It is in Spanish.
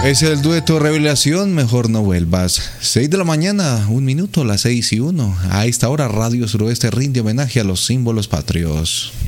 Es el dueto Revelación, Mejor No Vuelvas. 6 de la mañana, 1 minuto, las 6:01. A esta hora Radio Suroeste rinde homenaje a los símbolos patrios.